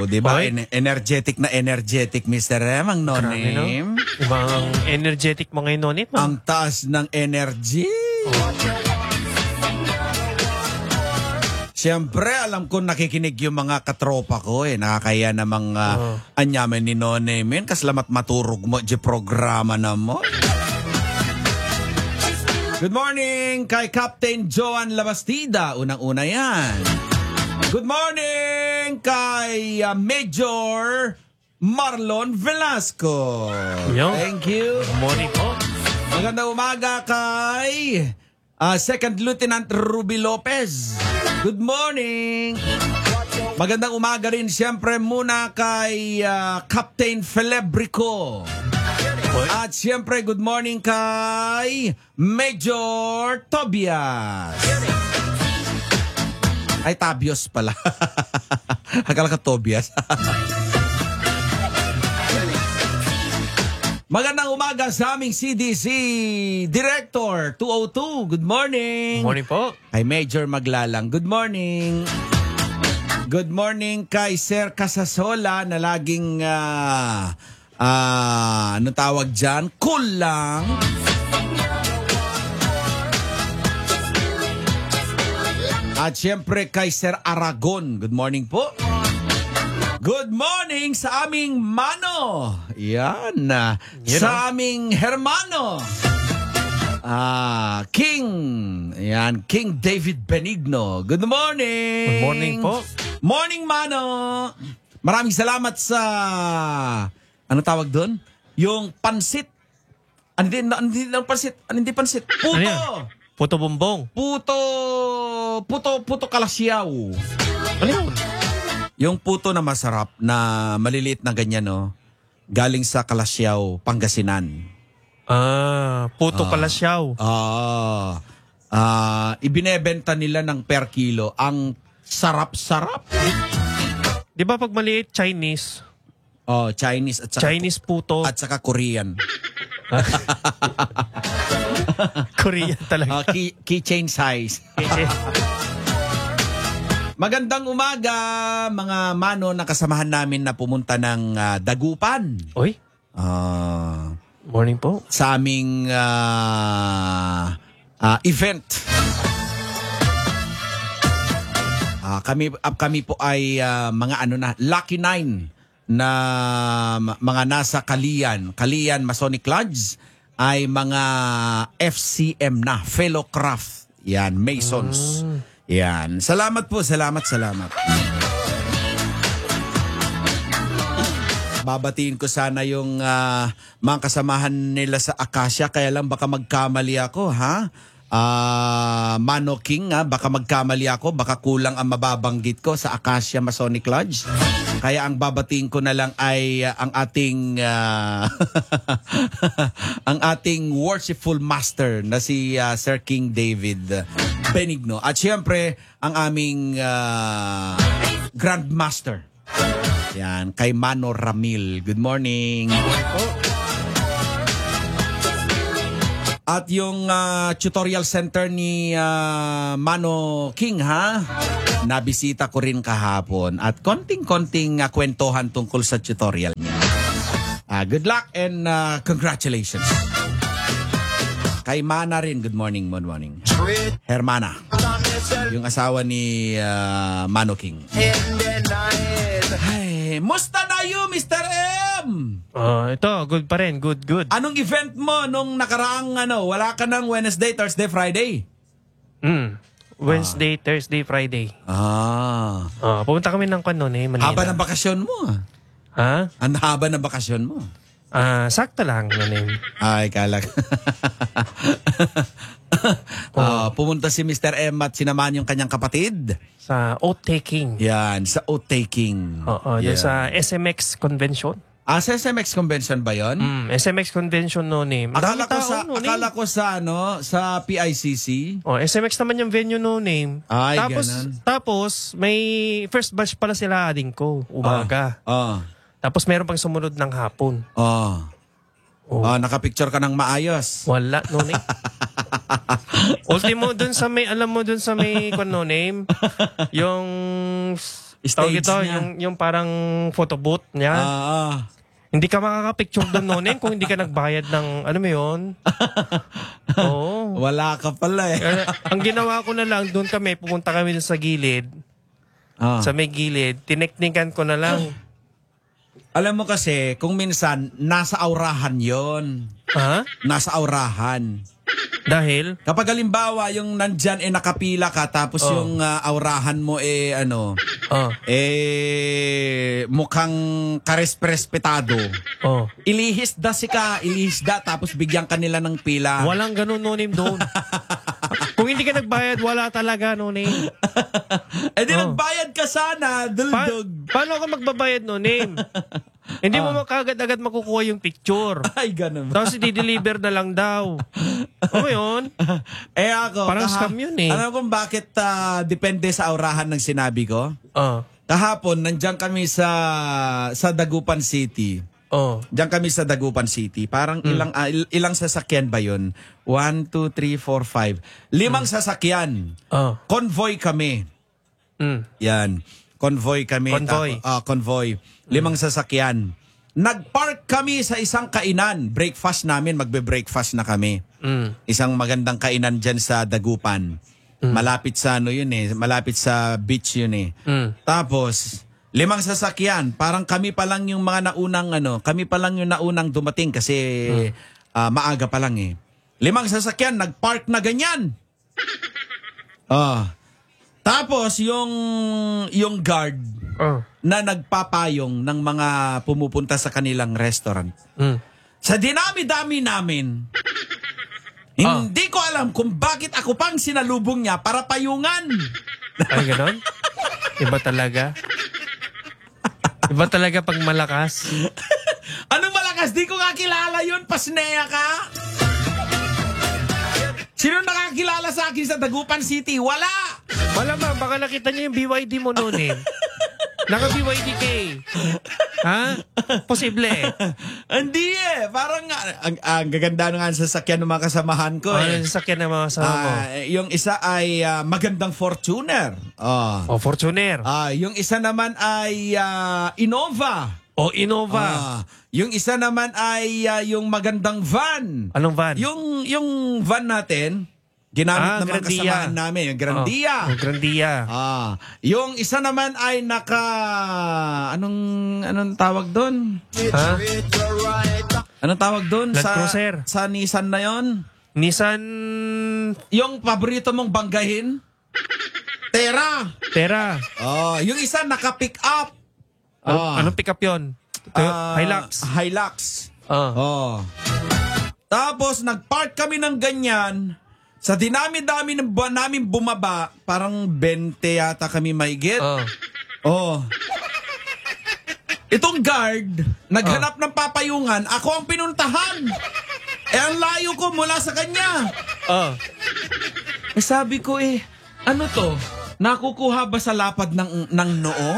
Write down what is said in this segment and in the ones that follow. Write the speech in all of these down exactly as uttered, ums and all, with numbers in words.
di ba? Okay. En- energetic na energetic, mister M, ang Grabe, no-name. no? Ibang energetic mo ngayon, Nonit. Ang taas ng energy. Siyempre, alam ko nakikinig yung mga katropa ko eh. Nakakaya namang uh, Oh. anyaman ni no-name. Kaslamat maturog mo di programa na mo. Good morning kay Captain Joan Labastida. Unang-una yan. Good morning kay uh, Major Marlon Velasco. Yo. Thank you. Good morning po. Magandang umaga kay uh, Second Lieutenant Ruby Lopez. Good morning. Magandang umaga rin siyempre muna kay uh, Captain Felebrico. At siyempre, good morning kay Major Tobias. Ay, Tabios pala. Akala ka Tobias. Magandang umaga sa aming C D C Director two oh two. Good morning. Good morning po. Kay Major Maglalang. Good morning. Good morning kay Sir Casasola na laging... Uh, Ah, ano tawag dyan? Cool lang. At syempre kay Sir Aragon. Good morning po. Good morning sa aming Mano. Yan. Uh, You sa aming Hermano. Ah, King. Yan, King David Benigno. Good morning. Good morning po. Morning, Mano. Maraming salamat sa... Ano tawag doon? Yung pansit. Ano din, ano din ang pansit? Ano hindi pansit? Puto! Ano yan? Puto bumbong. Puto! Puto, puto kalasyaw. Ano yun? Yung puto na masarap, na maliliit na ganyan, no? Galing sa Kalasyaw, Pangasinan. Ah, puto Ah. kalasyaw. Ah. Ah, ibinebenta nila ng per kilo. Ang sarap-sarap. Di ba pag maliit, Chinese? Oh, Chinese at saka, Chinese puto. at saka Korean. Korean Ah, talaga. key, keychain size. Magandang umaga, mga mano na kasamahan namin na pumunta ng ah, Dagupan. Oy, Ah, morning po. sa aming ah, ah, event. Ah, kami ah, kami po ay ah, mga ano na Lucky Nine na ma- mga nasa Kalian, Kalian Masonic Lodge ay mga F C M na, fellow craft. Yan, Masons. Yan. Salamat po, salamat, salamat. Babatiin ko sana yung ah, mga kasamahan nila sa Acacia, kaya lang baka magkamali ako, ha? Ah, Mano King, ha? Baka magkamali ako, baka kulang ang mababanggit ko sa Acacia Masonic Lodge. Kaya ang babatiin ko na lang ay ah, ang ating ah, ang ating worshipful master na si ah, Sir King David Benigno. At siyempre, ang aming ah, Grand Master. Yan, kay Mano Ramil. Good morning. At yung ah, tutorial center ni ah, Mano King, ha? Nabisita ko rin kahapon. At konting-konting ah, kwentuhan tungkol sa tutorial niya. Ah, good luck and ah, congratulations. Kay Mana rin, good morning, good morning. Hermana, yung asawa ni ah, Mano King. Ay, musta na you, mister M? Ah, ito, good pa rin. Good, good. Anong event mo nung nakaraang ano, wala ka ng Wednesday, Thursday, Friday? Mm. Wednesday, Thursday, Friday. Ah. Ah, pumunta kami ng kanon eh, Manila. Haba ng bakasyon mo. ah. Ha? Ang haba ng bakasyon mo. Ah, sakto lang, Nonim. Ay, kalak. Ah, pumunta si mister M at sinamahan yung kanyang kapatid. Sa oath-taking. Yan, sa oath-taking. Oo, Yan. doon sa S M X convention. Ah, sa S M X convention ba yun? Mm, S M X convention, Nonim. Akala ko Dami sa tao, Nonim. akala ko sa ano, sa P I C C. Oh, S M X naman yung venue, Nonim. Ay, tapos, ganun. tapos, may first batch pala sila ading ko, umaga. Oh. Tapos meron pang sumunod ng hapon. Oh. Oh. Oh, nakapicture ka ng maayos. Wala, no name. Ultimo dun sa may, alam mo dun sa may, kung no name, yung Tawag stage ito, niya. yung, yung parang photo booth niya. Ah, ah. Hindi ka makaka-picture doon noon kung hindi ka nagbayad ng, ano mo yun? Oo. Wala ka pala eh. Kaya, ang ginawa ko na lang, doon kami, pumunta kami doon sa gilid, Ah. sa may gilid, tineknikan ko na lang. Alam mo kasi, kung minsan, nasa aurahan yon, Ha? nasa aurahan. Dahil? Kapag halimbawa, yung nandyan eh nakapila ka, tapos Oh. yung ah, aurahan mo eh ano, Oh. eh mukhang kares-respetado. Oh. Ilihis da si ka, ilihis da, tapos bigyan kanila ng pila. Walang ganun nonim doon. Kung hindi ka nagbayad, wala talaga nonim. Eh di Oh. nagbayad ka sana, Pa- duldog. paano ka magbabayad nonim? Hindi mo makagad-agad makukuha yung picture. Ay, ganun ba? Tapos i-deliver na lang daw. Ano yun? Eh ako, Parang kaha- scam yun eh. Alam kung bakit ah, depende sa aurahan ng sinabi ko? Oh. Kahapon, nandiyan kami sa sa Dagupan City. Oh. Diyan kami sa Dagupan City. Parang ilang ah, il- ilang sasakyan ba yun? One, two, three, four, five. Limang sasakyan. Oh. Convoy kami. Mm. Yan. Convoy kami. Convoy. Tapo- ah, convoy. Limang sasakyan. Nag-park kami sa isang kainan. Breakfast namin. Magbe-breakfast na kami. Mm. Isang magandang kainan dyan sa Dagupan. Malapit sa ano yun eh. Malapit sa beach yun eh. Mm. Tapos, limang sasakyan. Parang kami pa lang yung mga naunang ano. Kami pa lang yung naunang dumating kasi ah, maaga pa lang eh. Limang sasakyan, nag-park na ganyan. Ah. Tapos, yung, yung guard Oh. na nagpapayong ng mga pumupunta sa kanilang restaurant. Mm. Sa dinami-dami namin, hindi ko alam kung bakit ako pang sinalubong niya para payungan. Ay, ganon? Iba talaga. Iba talaga pag malakas. Anong malakas? Di ko nga kilala yun. Pasneya ka? Sino nakakilala sa akin sa Dagupan City? Wala! Malamang, baka nakita niyo yung B Y D mo noon eh. Naka-B Y D K. Ha? Posible. Hindi eh. Parang nga, ang, ang gaganda nga ang sasakyan ng mga kasamahan ko Ano eh. yung sasakyan ng mga kasama mo? Ah, yung isa ay ah, magandang Fortuner. Ah. O, Fortuner. Ah, yung isa naman ay ah, Innova. O, Innova. Ah, yung isa naman ay ah, yung magandang van. Anong van? Yung yung van natin, ginamit Ah, ng mga Grandia. kasamahan namin, yung Grandia. Oh, Grandia. Ah, yung isa naman ay naka anong anong tawag doon? Ha? Anong tawag doon Land sa Cruiser. sa Nissan na 'yon? Nissan Yung paborito mong banggahin? Terra. Terra. Oh, yung isa naka-pick up. Ano, Ah. anong pick up yun? Ah, Hilux. Hilux. Ah. Oh. Tapos nag-park kami ng ganyan. Sa dinami-dami ng buwan namin bumaba, parang twenty yata kami maigit. Ah. Oh. Itong guard, naghanap ng papayungan, ako ang pinuntahan. Eh, ang layo ko mula sa kanya. Ah. Eh, sabi ko eh, ano to? Nakukuha ba sa lapad ng, ng noo?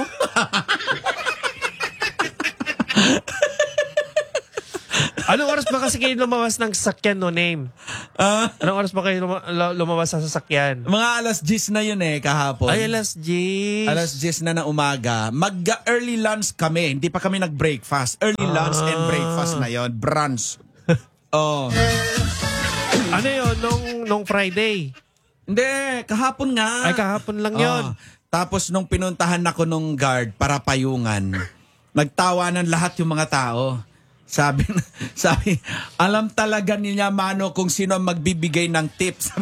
Anong oras ba kasi kayo lumawas ng sasakyan no name? Ah, Anong oras ba kayo luma- la- lumawas sa sasakyan? mga alas diyes na yun eh, kahapon. Ay, alas G. Alas diyes na ng umaga. Mag-early lunch kami. Hindi pa kami nag-breakfast. Early lunch and breakfast na yon, brunch. Oh. Ano yun? Nung, nung Friday? Hindi, kahapon nga. Ay, kahapon lang yun. Oh. Tapos nung pinuntahan ako nung guard para payungan, nagtawanan lahat yung mga tao. Sabi, sabi, alam talaga niya Mano kung sino ang magbibigay ng tips.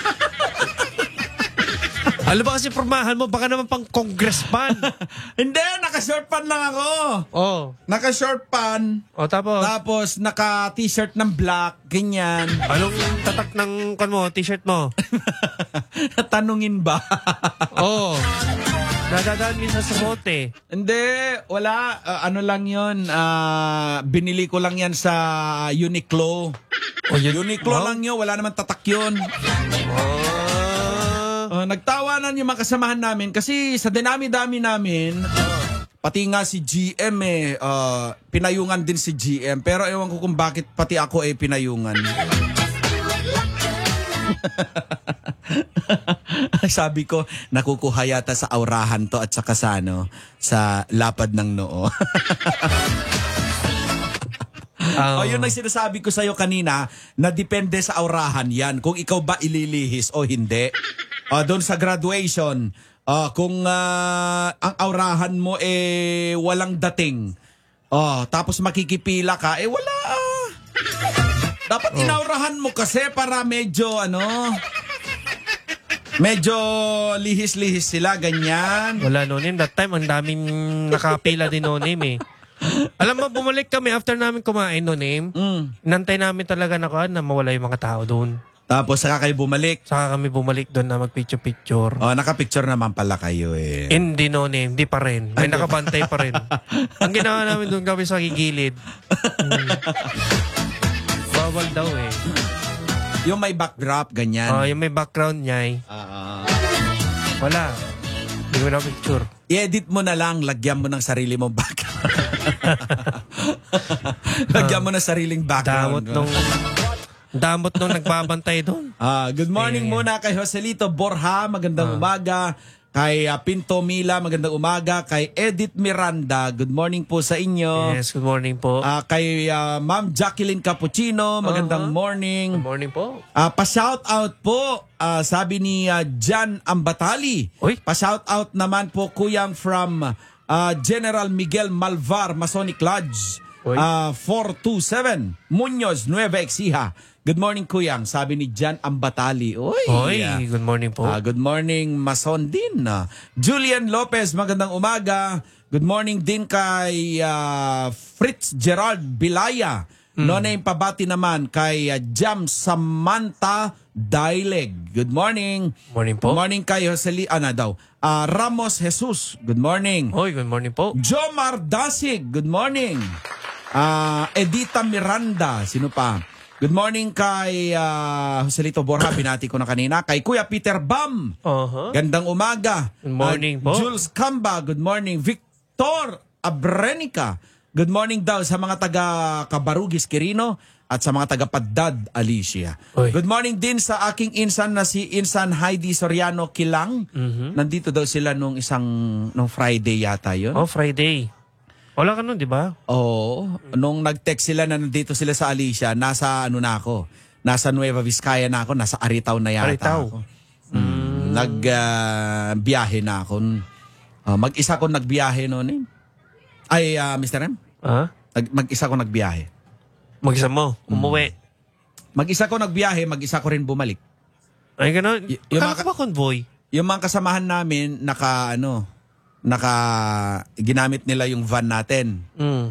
Alam ba kasi pormahan mo, baka naman pang congressman. Hindi, naka-short pan lang ako. Oh. Naka-short pan. O, tapos, Tapos naka-t-shirt ng black, ganyan. anong tatak ng kan mo, t-shirt mo? Tanungin ba? Oh. Nadadaan minsan sa bote. Hindi, wala. Ah, ano lang yun. ah, binili ko lang yan sa Uniqlo. Oh, yun- Uniqlo Wow. lang yun. Wala naman tatak yun. Oh. Ah, nagtawanan yung mga kasamahan namin kasi sa dinami-dami namin, pati nga si G M eh, ah, pinayungan din si G M. Pero ewan ko kung bakit pati ako eh pinayungan. Sabi ko, nakukuha yata sa aurahan to at saka sa, ano, sa lapad ng noo. Ah, O yun ang sinasabi ko sa'yo kanina na depende sa aurahan yan. Kung ikaw ba ililihis o hindi. O doon sa graduation, o, kung ah, ang aurahan mo eh walang dating. O, tapos makikipila ka, eh wala. ah. Dapat inaurahan mo kasi para medyo ano, medyo lihis-lihis sila, ganyan. wala nonim. That time, ang daming nakapila din nonim eh. Alam mo, bumalik kami after namin kumain nonim. Mm. Nantay namin talaga na, kuwan, na mawala yung mga tao doon. Tapos saka kayo bumalik. Saka kami bumalik doon na magpicture-picture. O, nakapicture naman pala kayo eh. Hindi nonim, hindi pa rin. May nakabantay pa rin. Ang ginawa namin doon kami sa gigilid. Hmm. Bawal daw eh. Yung may backdrop, ganyan. Ah, yung may background niya eh. Ah, ah. Wala. Hindi ko na picture. I-edit mo na lang, lagyan mo ng sarili mong background. Lagyan mo ng sariling background. Damot nung... Damot nung nagbabantay doon. Ah, good morning Eh. muna kay Joselito Borja, magandang umaga. Kay ah, Pinto Mila, magandang umaga. Kay Edith Miranda, good morning po sa inyo. Yes, good morning po. Ah, kay ah, Ma'am Jacqueline Cappuccino, magandang Uh-huh. morning. Good morning po. Ah, pa-shout out po, ah, sabi ni ah, Jan Ambatali. Uy. Pa-shout out naman po kuyang from ah, General Miguel Malvar, Masonic Lodge. Uy. Ah, four two seven, Muñoz, Nueva Ecija. Good morning, Kuyang. Sabi ni Jan Ambatali. Uy. Hoy, ah, good morning po. ah, good morning, Mason din. Ah, Julian Lopez, magandang umaga. Good morning din kay ah, Fritz Gerald Bilaya. Mm. No name pabati naman kay ah, Jam Samantha Daileg. Good morning. Morning po. Good morning kay Joseli, ano daw? Ah, Ramos Jesus. Good morning. Hoy, good morning po. Jomar Dasig, good morning. Ah, Edita Miranda, sino pa? Good morning kay ah, Joselito Borja, binati ko na kanina. Kay Kuya Peter Bam, Uh-huh. gandang umaga. Good morning Ah, po. Jules Camba, good morning. Victor Abrenica, good morning daw sa mga taga Cabarugis Quirino at sa mga taga Paddad Alicia. Oy. Good morning din sa aking insan na si Insan Heidi Soriano Kilang. Mhm. Nandito daw sila nung isang nung Friday yata yun. Oh, Friday. Wala ka nun, di ba? Oo. Nung nag-text sila na nandito sila sa Alicia, nasa ano na ako, nasa Nueva Vizcaya na ako, nasa Aritaw na yata Aritaw. ako. Mm. Nag-biyahe na ako. Uh, mag-isa ko nagbiyahe noon eh. Ay, uh, mister M? Ha? Nag- mag-isa ko nagbiyahe. Mag-isa mo, umuwi. Mag-isa ko nagbiyahe, mag-isa ko rin bumalik. Ay, gano'n. Y- yung Akala mga- ko ba convoy? Yung mga kasamahan namin, naka, ano, naka, ginamit nila yung van natin. Mm.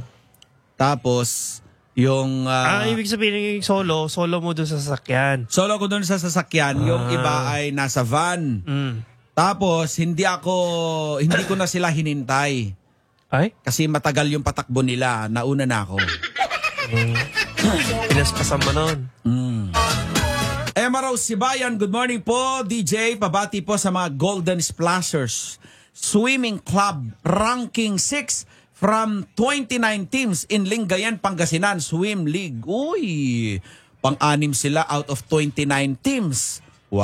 Tapos, yung... ah, ah, ibig sabihin yung solo, solo mo dun sa sasakyan. solo ko doon sa sasakyan, yung Ah. iba ay nasa van. Mm. Tapos, hindi ako, hindi ko na sila hinintay. Ay? Kasi matagal yung patakbo nila. Nauna na ako. Mm. Pinaspasan mo nun. Mm. Emma Rose Sibayan, good morning po. D J, pabati po sa mga Golden Splashers Swimming Club, ranking six from twenty-nine teams in Lingayen, Pangasinan Swim League. Uy, pang-anim sila out of twenty-nine teams.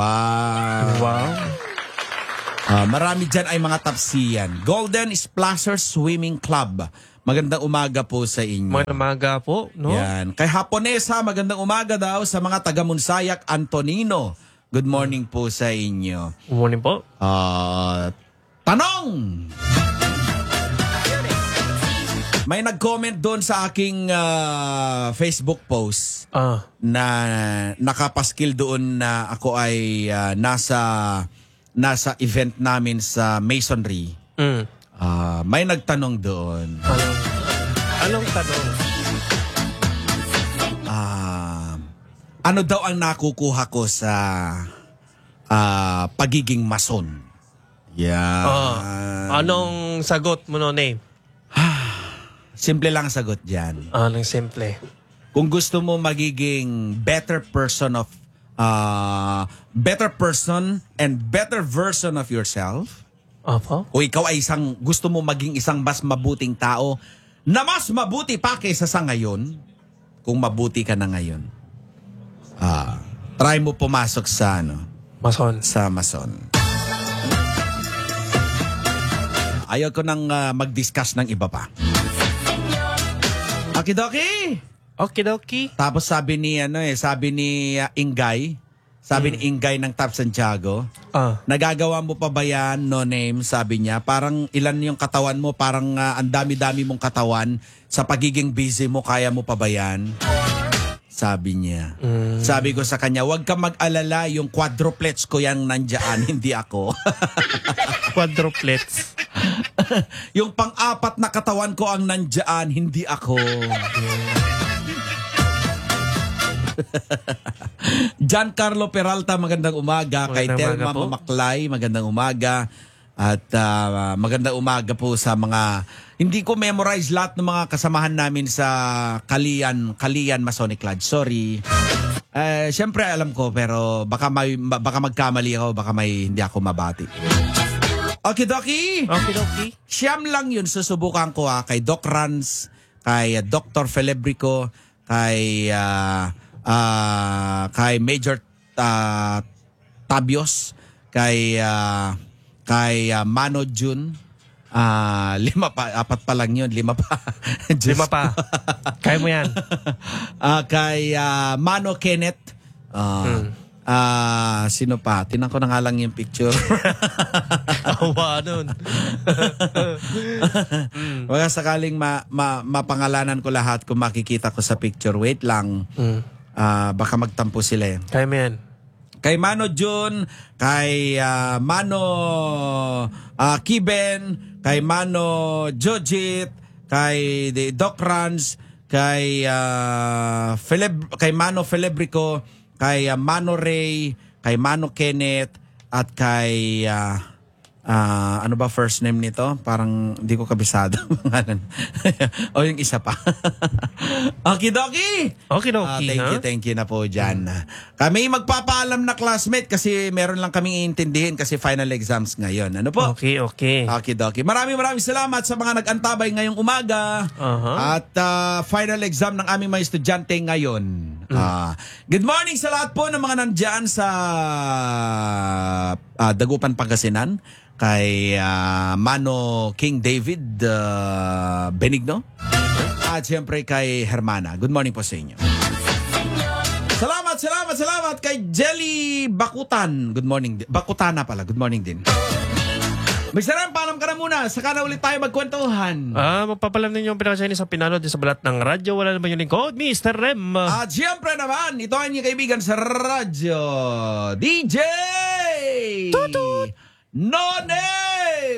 Wow. Wow. Ah, marami dyan ay mga tapsiyan. Golden Splashers Swimming Club. Magandang umaga po sa inyo. Mga namaga po, no? Yan. Kay Haponesa, magandang umaga daw sa mga taga Munsayak, Antonino. Good morning po sa inyo. Good morning po. Ah, tanong! May nag-comment doon sa aking ah, Facebook post Ah. na nakapaskil doon na ako ay ah, nasa nasa event namin sa Masonry. Mm. Ah, may nagtanong doon. Anong, anong tanong? Ah, ano daw ang nakukuha ko sa ah, pagiging mason? Yeah. Ah. Anong sagot mo nun eh? Simple lang ang sagot diyan. Anong simple? Kung gusto mo magiging better person of uh, better person and better version of yourself, Opo? o ikaw ay isang gusto mo maging isang mas mabuting tao na mas mabuti pa kaysa sa ngayon, kung mabuti ka na ngayon, ah, try mo pumasok sa ano, Mason. Sa Mason. Ayaw ko nang uh, mag-discuss ng iba pa. Okidoki! Okidoki. Tapos sabi ni, ano eh, sabi ni uh, Ingay, sabi hmm. ni Ingay ng Top Santiago, Ah. nagagawa mo pa ba yan, no name, sabi niya. Parang ilan yung katawan mo, parang uh, ang dami-dami mong katawan. Sa pagiging busy mo, kaya mo pa ba yan? Sabi niya. Mm. Sabi ko sa kanya, huwag kang mag-alala, yung quadruplets ko yan nandyan, hindi ako. Quadruplets. Yung pang-apat na katawan ko ang nandyan, hindi ako. Giancarlo Peralta, magandang umaga. Magandang Kay Telma umaga po. Mamaklay, magandang umaga. At uh, magandang umaga po sa mga, hindi ko memorize lahat ng mga kasamahan namin sa Kalian, Kalian Masonic Lodge. Sorry. Eh, Siyempre alam ko, pero baka, may, baka magkamali ako, baka may hindi ako mabati. Okidoki! Okidoki. Siyam lang yun, susubukan ko ha, kay Doc Rans, kay uh, Doctor Felebrico, kay uh, uh, kay Major uh, Tabios, kay uh, kay uh, Mano Jun, uh, lima pa, apat pa lang yun, lima pa. Lima pa. Kaya mo yan. uh, kay uh, Mano Kenneth, uh, Hmm. uh, sino pa? Tinan ko na nga lang yung picture. Awa nun. Mm. Wala sakaling ma, ma, mapangalanan ko lahat kung makikita ko sa picture. Wait lang. Mm. Uh, baka magtampo sila eh. Kaya mo yan. Kay Mano Jun, kay uh, Mano uh, Kiben, kay Mano Jojit, kay the Doc Rans, kay uh, Feleb, kay Mano Felebrico, kay uh, Mano Ray, kay Mano Kenneth, at kay uh, uh, ano ba first name nito? Parang hindi ko kabisado. O yung isa pa. Okidoki! Okidoki, Ah, thank ha? you, thank you na po dyan. Kami magpapaalam na classmate kasi meron lang kaming iintindihin kasi final exams ngayon. Ano po? Okay, okay. Okidoki. Maraming maraming salamat sa mga nag-antabay ngayong umaga. Aha. At ah, final exam ng aming mga estudyante ngayon. Ah, good morning sa lahat po ng mga nandyan sa ah, Dagupan, Pangasinan. Kay ah, Mano King David ah, Benigno. At siyempre kay Hermana. Good morning po sa inyo. Salamat, salamat, salamat kay Jelly Bakutan. Good morning. din. Bakutana pala. Good morning din. mister Ram, paalam ka na muna. Saka na ulit tayo magkwentuhan. Ah, magpapalam ninyo ang pinakasya sa pinalo din sa balat ng radyo. Wala naman yung lingkod, mister Rem. At siyempre naman, ito ang inyong kaibigan sa radyo, D J Tutut! None!